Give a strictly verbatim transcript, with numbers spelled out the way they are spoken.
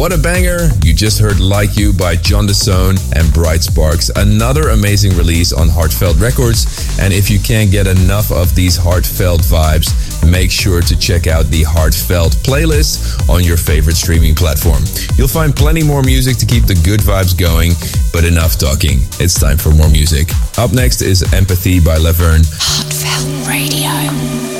What a banger! You just heard Like You by John DeSone and Bright Sparks, another amazing release on Heartfelt Records. And if you can't get enough of these heartfelt vibes, make sure to check out the Heartfelt playlist on your favorite streaming platform. You'll find plenty more music to keep the good vibes going, but enough talking. It's time for more music. Up next is Empathy by Laverne. Heartfelt Radio.